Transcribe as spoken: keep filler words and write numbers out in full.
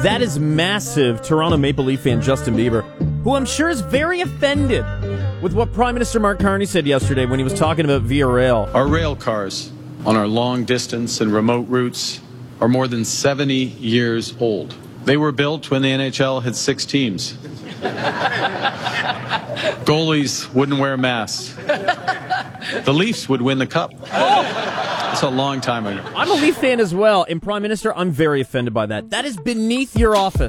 That is massive. Toronto Maple Leaf fan Justin Bieber, who I'm sure is very offended with what Prime Minister Mark Carney said yesterday when he was talking about Via Rail. Our rail cars on our long distance and remote routes are more than seventy years old. They were built when the N H L had six teams. Goalies wouldn't wear masks. The Leafs would win the cup. That's a long time ago. I'm a Leaf fan as well, and Prime Minister, I'm very offended by that. That is beneath your office.